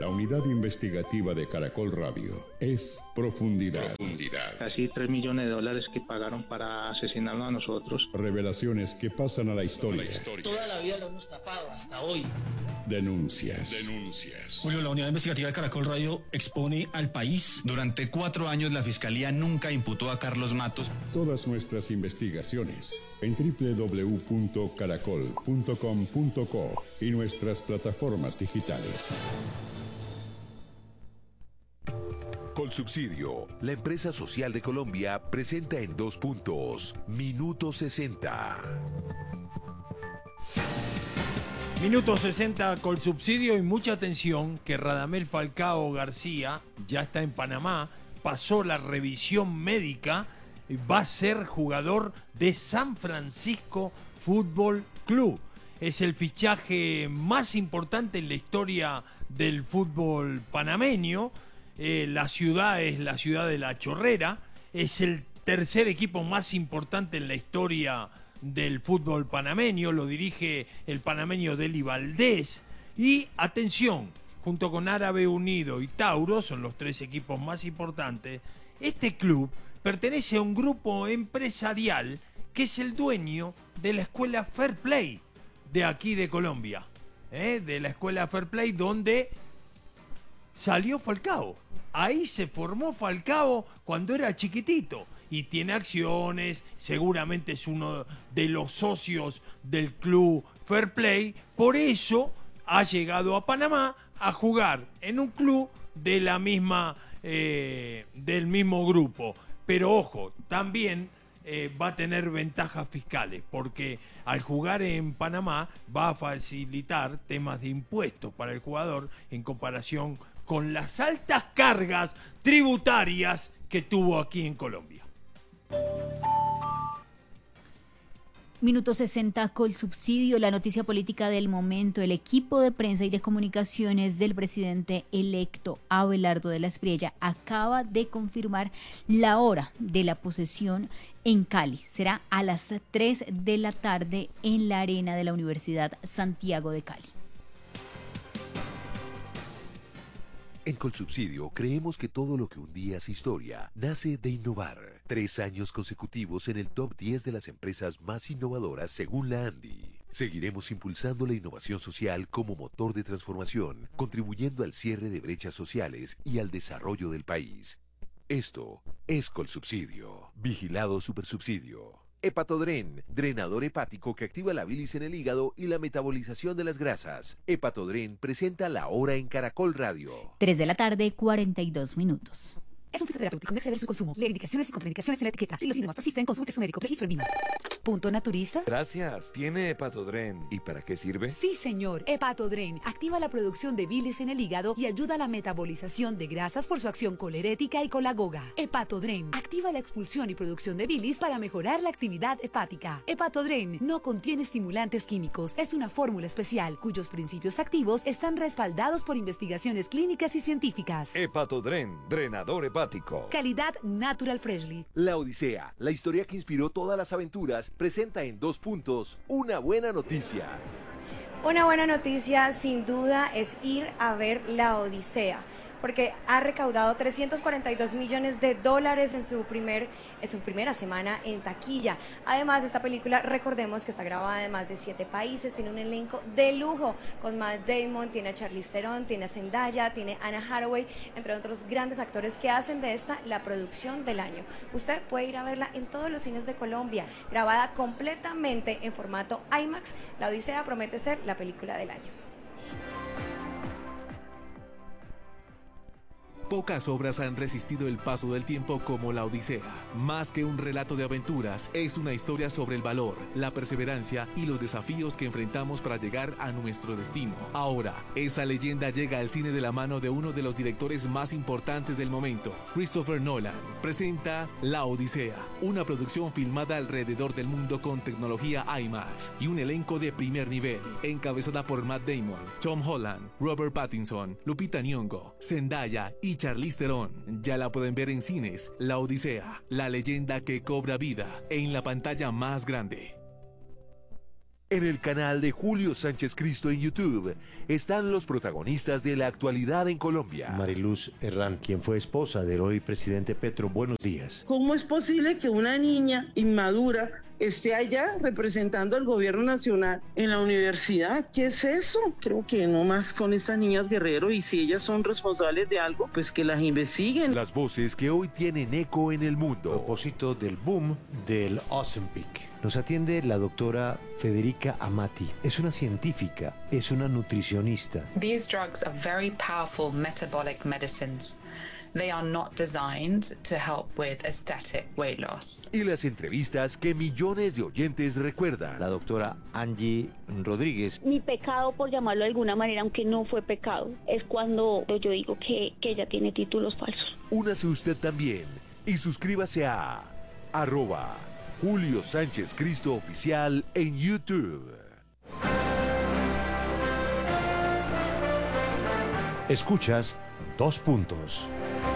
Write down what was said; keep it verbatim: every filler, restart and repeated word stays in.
La unidad investigativa de Caracol Radio es Profundidad. Profundidad. Casi tres millones de dólares que pagaron para asesinarnos a nosotros. Revelaciones que pasan a la historia. La historia. Toda la vida lo hemos tapado hasta hoy. Denuncias. Denuncias. Julio, la unidad investigativa de Caracol Radio expone al país. Durante cuatro años la Fiscalía nunca imputó a Carlos Matos. Todas nuestras investigaciones en doble u doble u doble u punto caracol punto com punto co y nuestras plataformas digitales. Colsubsidio, la empresa social de Colombia, presenta en dos puntos, Minuto sesenta. Minuto sesenta Colsubsidio, y mucha atención que Radamel Falcao García ya está en Panamá, pasó la revisión médica, va a ser jugador de San Francisco Fútbol Club. Es el fichaje más importante en la historia del fútbol panameño. Eh, la ciudad es la ciudad de La Chorrera, es el tercer equipo más importante en la historia del fútbol panameño, lo dirige el panameño Deli Valdés, y atención, junto con Árabe Unido y Tauro, son los tres equipos más importantes. Este club pertenece a un grupo empresarial que es el dueño de la escuela Fair Play de aquí de Colombia, ¿eh? de la escuela Fair Play donde salió Falcao. Ahí se formó Falcao cuando era chiquitito y tiene acciones, seguramente es uno de los socios del club Fair Play, por eso ha llegado a Panamá a jugar en un club de la misma, eh, del mismo grupo. Pero ojo, también eh, va a tener ventajas fiscales, porque al jugar en Panamá va a facilitar temas de impuestos para el jugador en comparación con las altas cargas tributarias que tuvo aquí en Colombia. Minuto sesenta Colsubsidio, la noticia política del momento. El equipo de prensa y de comunicaciones del presidente electo Abelardo de la Espriella acaba de confirmar la hora de la posesión en Cali. Será a las tres de la tarde en la arena de la Universidad Santiago de Cali. En Colsubsidio creemos que todo lo que un día es historia nace de innovar. Tres años consecutivos en el top diez de las empresas más innovadoras según la ANDI. Seguiremos impulsando la innovación social como motor de transformación, contribuyendo al cierre de brechas sociales y al desarrollo del país. Esto es Colsubsidio. Vigilado Supersubsidio. Hepatodren, drenador hepático que activa la bilis en el hígado y la metabolización de las grasas. Hepatodren presenta La Hora en Caracol Radio. tres de la tarde, cuarenta y dos minutos. Es un fitoterapéutico, no exceder su consumo. Lee indicaciones y contraindicaciones en la etiqueta. Si los síntomas persisten, consulte a su médico. Registro en Vima. ¿Punto naturista? Gracias. ¿Tiene Hepatodren? ¿Y para qué sirve? Sí, señor. Hepatodren activa la producción de bilis en el hígado y ayuda a la metabolización de grasas por su acción colerética y colagoga. Hepatodren activa la expulsión y producción de bilis para mejorar la actividad hepática. Hepatodren no contiene estimulantes químicos. Es una fórmula especial cuyos principios activos están respaldados por investigaciones clínicas y científicas. Hepatodren, drenador hepático. Calidad Natural Freshly. La Odisea, la historia que inspiró todas las aventuras, presenta en dos puntos una buena noticia. Una buena noticia, sin duda, es ir a ver La Odisea, porque ha recaudado trescientos cuarenta y dos millones de dólares en su, primer, en su primera semana en taquilla. Además, esta película, recordemos que está grabada en más de siete países, tiene un elenco de lujo, con Matt Damon, tiene a Charlize Theron, tiene a Zendaya, tiene a Anna Hathaway, entre otros grandes actores que hacen de esta la producción del año. Usted puede ir a verla en todos los cines de Colombia, grabada completamente en formato IMAX. La Odisea promete ser la película del año. Pocas obras han resistido el paso del tiempo como La Odisea. Más que un relato de aventuras, es una historia sobre el valor, la perseverancia y los desafíos que enfrentamos para llegar a nuestro destino. Ahora, esa leyenda llega al cine de la mano de uno de los directores más importantes del momento. Christopher Nolan presenta La Odisea, una producción filmada alrededor del mundo con tecnología IMAX y un elenco de primer nivel, encabezada por Matt Damon, Tom Holland, Robert Pattinson, Lupita Nyong'o, Zendaya y Charlize Theron. Ya la pueden ver en cines. La Odisea, la leyenda que cobra vida en la pantalla más grande. En el canal de Julio Sánchez Cristo en YouTube están los protagonistas de la actualidad en Colombia. Mariluz Herrán, quien fue esposa del hoy presidente Petro, buenos días. ¿Cómo es posible que una niña inmadura esté allá representando al gobierno nacional en la universidad? ¿Qué es eso? Creo que no más con estas niñas Guerrero, y si ellas son responsables de algo, pues que las investiguen. Las voces que hoy tienen eco en el mundo. A propósito del boom del Ozempic, nos atiende la doctora Federica Amati. Es una científica, es una nutricionista. These drugs are very powerful metabolic medicines. They are not designed to help with aesthetic weight loss. Y las entrevistas que millones de oyentes recuerdan. La doctora Angie Rodríguez. Mi pecado, por llamarlo de alguna manera, aunque no fue pecado, es cuando yo digo que, que ella tiene títulos falsos. Únase usted también y suscríbase a arroba Julio Sánchez Cristo Oficial en YouTube. Escuchas Dos Puntos.